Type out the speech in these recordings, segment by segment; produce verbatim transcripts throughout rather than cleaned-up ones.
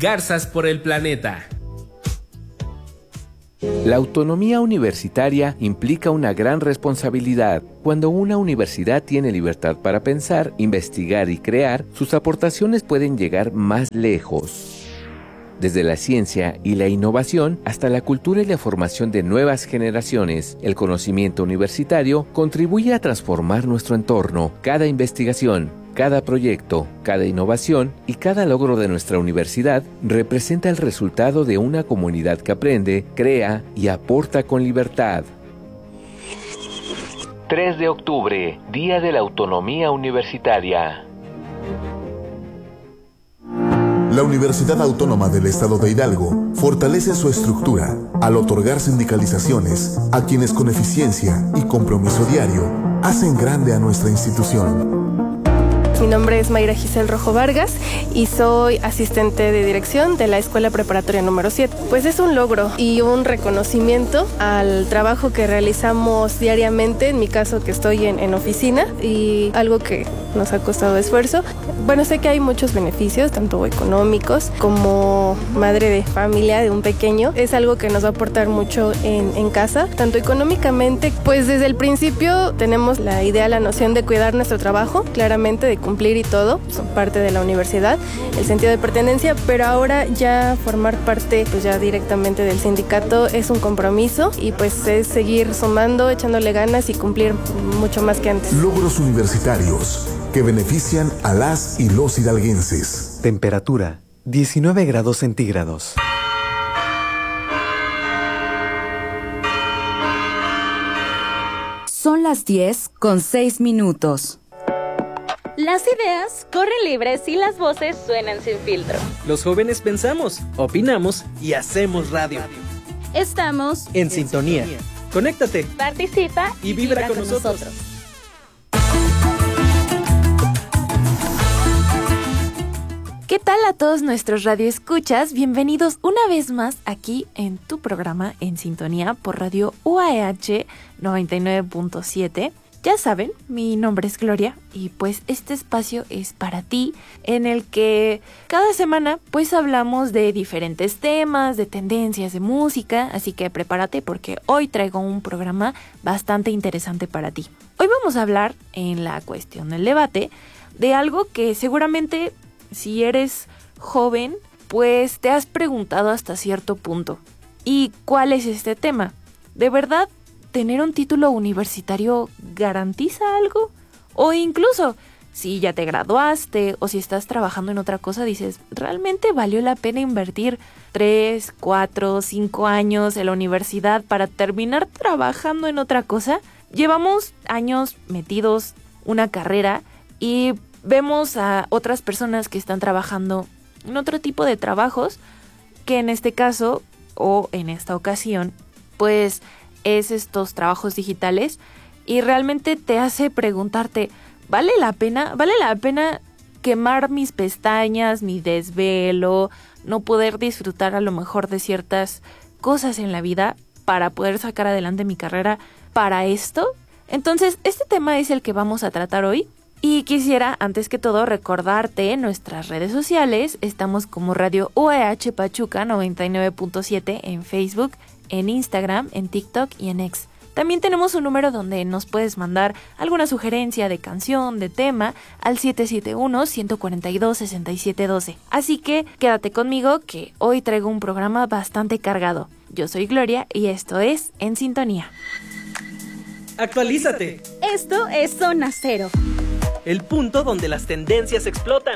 Garzas por el Planeta. La autonomía universitaria implica una gran responsabilidad. Cuando una universidad tiene libertad para pensar, investigar y crear, sus aportaciones pueden llegar más lejos. Desde la ciencia y la innovación hasta la cultura y la formación de nuevas generaciones, el conocimiento universitario contribuye a transformar nuestro entorno. Cada investigación, cada proyecto, cada innovación y cada logro de nuestra universidad representa el resultado de una comunidad que aprende, crea y aporta con libertad. tres de octubre, Día de la Autonomía Universitaria. La Universidad Autónoma del Estado de Hidalgo fortalece su estructura al otorgar sindicalizaciones a quienes con eficiencia y compromiso diario hacen grande a nuestra institución. Mi nombre es Mayra Giselle Rojo Vargas y soy asistente de dirección de la Escuela Preparatoria número siete. Pues es un logro y un reconocimiento al trabajo que realizamos diariamente, en mi caso que estoy en, en oficina, y algo que nos ha costado esfuerzo. Bueno, sé que hay muchos beneficios, tanto económicos como madre de familia de un pequeño. Es algo que nos va a aportar mucho en, en casa, tanto económicamente, pues desde el principio tenemos la idea, la noción de cuidar nuestro trabajo, claramente de cumplir y todo, son parte de la universidad, el sentido de pertenencia, pero ahora ya formar parte pues ya directamente del sindicato es un compromiso y pues es seguir sumando, echándole ganas y cumplir mucho más que antes. Logros universitarios que benefician a las y los hidalguenses. Temperatura diecinueve grados centígrados. Son las diez con seis minutos. Las ideas corren libres y las voces suenan sin filtro. Los jóvenes pensamos, opinamos y hacemos radio. Estamos en, en sintonía. sintonía. Conéctate, participa y, y vibra, vibra con, con nosotros. nosotros. ¿Qué tal a todos nuestros radioescuchas? Bienvenidos una vez más aquí en tu programa En Sintonía por Radio U A E H noventa y nueve punto siete. Ya saben, mi nombre es Gloria y pues este espacio es para ti, en el que cada semana pues hablamos de diferentes temas, de tendencias de música, así que prepárate porque hoy traigo un programa bastante interesante para ti. Hoy vamos a hablar en la cuestión del debate de algo que seguramente si eres joven pues te has preguntado hasta cierto punto. ¿Y cuál es este tema? ¿De verdad tener un título universitario garantiza algo? O incluso, si ya te graduaste o si estás trabajando en otra cosa, dices, ¿realmente valió la pena invertir tres, cuatro, cinco años en la universidad para terminar trabajando en otra cosa? Llevamos años metidos una carrera y vemos a otras personas que están trabajando en otro tipo de trabajos, que en este caso, o en esta ocasión, pues es estos trabajos digitales, y realmente te hace preguntarte, ¿vale la pena? ¿Vale la pena quemar mis pestañas, mi desvelo, no poder disfrutar a lo mejor de ciertas cosas en la vida para poder sacar adelante mi carrera para esto? Entonces, este tema es el que vamos a tratar hoy. Y quisiera, antes que todo, recordarte nuestras redes sociales. Estamos como Radio U A E H Pachuca noventa y nueve punto siete en Facebook, en Instagram, en TikTok y en X. También tenemos un número donde nos puedes mandar alguna sugerencia de canción, de tema, al siete siete uno, uno cuatro dos, seis siete uno dos. Así que quédate conmigo que hoy traigo un programa bastante cargado. Yo soy Gloria y esto es En Sintonía. ¡Actualízate! Esto es Zona Cero, el punto donde las tendencias explotan.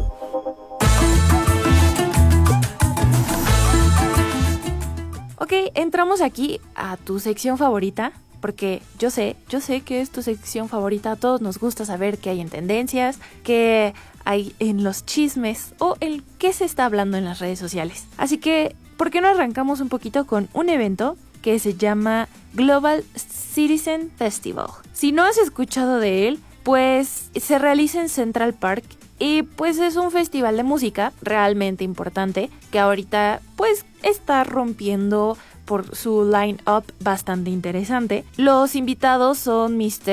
Ok, entramos aquí a tu sección favorita, porque yo sé, yo sé que es tu sección favorita. A todos nos gusta saber qué hay en tendencias, qué hay en los chismes o en qué se está hablando en las redes sociales. Así que, ¿por qué no arrancamos un poquito con un evento que se llama Global Citizen Festival? Si no has escuchado de él, pues se realiza en Central Park y pues es un festival de música realmente importante que ahorita pues está rompiendo por su line-up bastante interesante. Los invitados son mister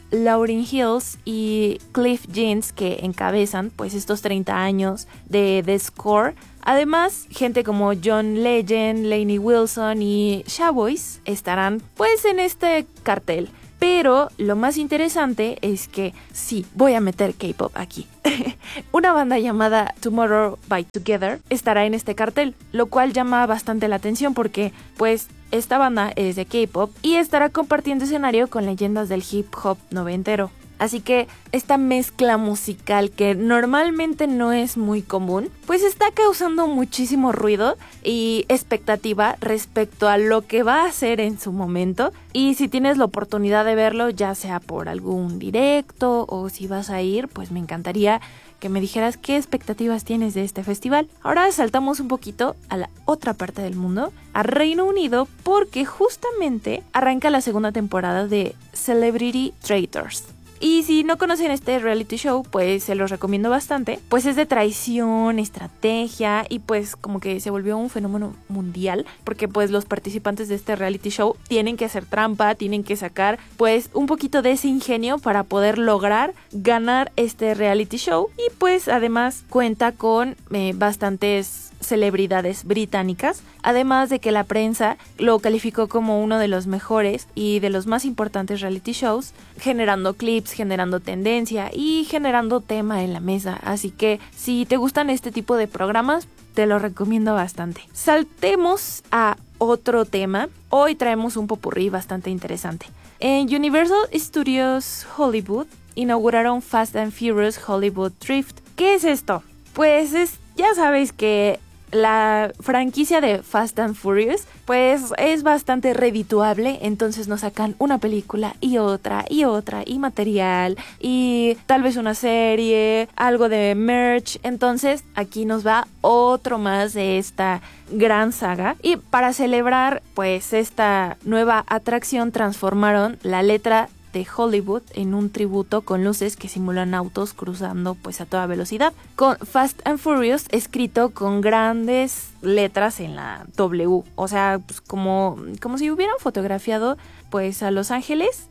Lauryn Hills y Cliff Jeans, que encabezan pues estos treinta años de The Score. Además, gente como John Legend, Lainey Wilson y Showboys estarán pues en este cartel. Pero lo más interesante es que sí, voy a meter K-pop aquí. Una banda llamada Tomorrow by Together estará en este cartel, lo cual llama bastante la atención porque pues esta banda es de K-pop y estará compartiendo escenario con leyendas del hip hop noventero. Así que esta mezcla musical que normalmente no es muy común, pues está causando muchísimo ruido y expectativa respecto a lo que va a hacer en su momento. Y si tienes la oportunidad de verlo, ya sea por algún directo o si vas a ir, pues me encantaría que me dijeras qué expectativas tienes de este festival. Ahora saltamos un poquito a la otra parte del mundo, a Reino Unido, porque justamente arranca la segunda temporada de Celebrity Traitors. Y si no conocen este reality show, pues se los recomiendo bastante. Pues es de traición, estrategia y pues como que se volvió un fenómeno mundial. Porque pues los participantes de este reality show tienen que hacer trampa, tienen que sacar pues un poquito de ese ingenio para poder lograr ganar este reality show. Y pues además cuenta con eh, bastantes celebridades británicas, además de que la prensa lo calificó como uno de los mejores y de los más importantes reality shows, generando clips, generando tendencia y generando tema en la mesa. Así que si te gustan este tipo de programas, te lo recomiendo bastante. Saltemos a otro tema. Hoy traemos un popurrí bastante interesante. En Universal Studios Hollywood inauguraron Fast and Furious Hollywood Drift. ¿Qué es esto? Pues es, ya sabes que la franquicia de Fast and Furious pues es bastante redituable, entonces nos sacan una película y otra y otra y material y tal vez una serie, algo de merch. Entonces aquí nos va otro más de esta gran saga y para celebrar pues esta nueva atracción transformaron la letra de Hollywood en un tributo con luces que simulan autos cruzando pues a toda velocidad, con Fast and Furious escrito con grandes letras en la W, o sea, pues como, como si hubieran fotografiado pues a Los Ángeles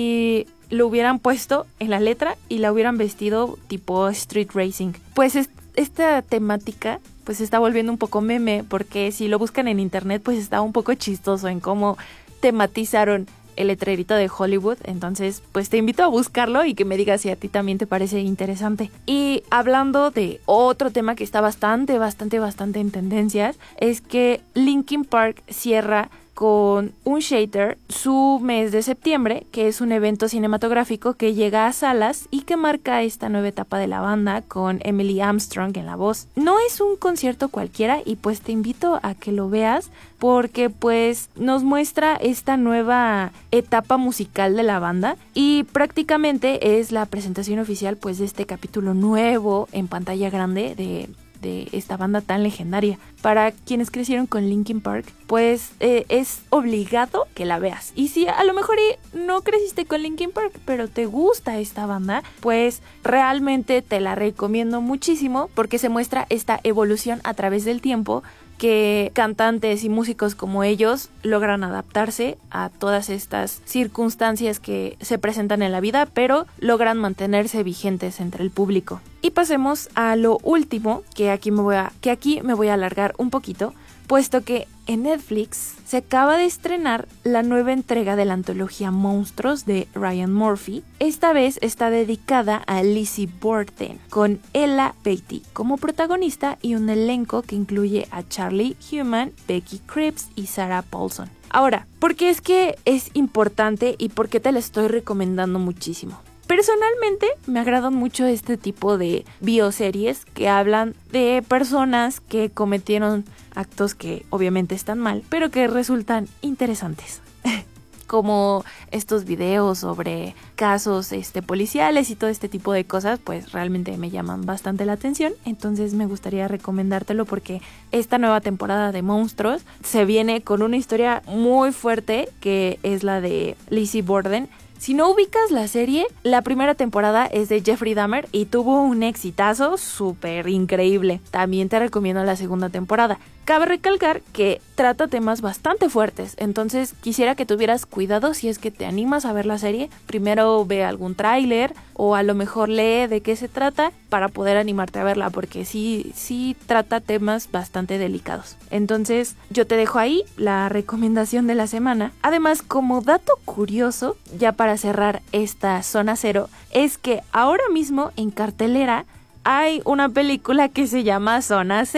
y lo hubieran puesto en la letra y la hubieran vestido tipo street racing. Pues es, esta temática pues se está volviendo un poco meme, porque si lo buscan en internet pues está un poco chistoso en cómo tematizaron el letrerito de Hollywood. Entonces pues te invito a buscarlo y que me digas si a ti también te parece interesante. Y hablando de otro tema que está bastante, bastante, bastante en tendencias, es que Linkin Park cierra con Unshater su mes de septiembre, que es un evento cinematográfico que llega a salas y que marca esta nueva etapa de la banda con Emily Armstrong en la voz. No es un concierto cualquiera y pues te invito a que lo veas porque pues nos muestra esta nueva etapa musical de la banda y prácticamente es la presentación oficial pues de este capítulo nuevo en pantalla grande de de esta banda tan legendaria. Para quienes crecieron con Linkin Park, pues eh, es obligado que la veas. Y si a lo mejor no creciste con Linkin Park, pero te gusta esta banda, pues realmente te la recomiendo muchísimo porque se muestra esta evolución a través del tiempo que cantantes y músicos como ellos logran adaptarse a todas estas circunstancias que se presentan en la vida, pero logran mantenerse vigentes entre el público. Y pasemos a lo último, que aquí me voy a, que aquí me voy a alargar un poquito, puesto que en Netflix se acaba de estrenar la nueva entrega de la antología Monstruos de Ryan Murphy. Esta vez está dedicada a Lizzie Borden, con Ella Beatty como protagonista y un elenco que incluye a Charlie Hunnam, Becky Cripps y Sarah Paulson. Ahora, ¿por qué es que es importante y por qué te la estoy recomendando muchísimo? Personalmente me agradan mucho este tipo de bioseries que hablan de personas que cometieron actos que obviamente están mal, pero que resultan interesantes. Como estos videos sobre casos este, policiales y todo este tipo de cosas, pues realmente me llaman bastante la atención. Entonces me gustaría recomendártelo porque esta nueva temporada de Monstruos se viene con una historia muy fuerte que es la de Lizzie Borden. Si no ubicas la serie, la primera temporada es de Jeffrey Dahmer y tuvo un exitazo súper increíble. También te recomiendo la segunda temporada. Cabe recalcar que trata temas bastante fuertes, entonces quisiera que tuvieras cuidado si es que te animas a ver la serie. Primero ve algún tráiler o a lo mejor lee de qué se trata para poder animarte a verla, porque sí, sí trata temas bastante delicados. Entonces yo te dejo ahí la recomendación de la semana. Además, como dato curioso, ya para cerrar esta zona cero, es que ahora mismo en cartelera hay una película que se llama Zona Cero.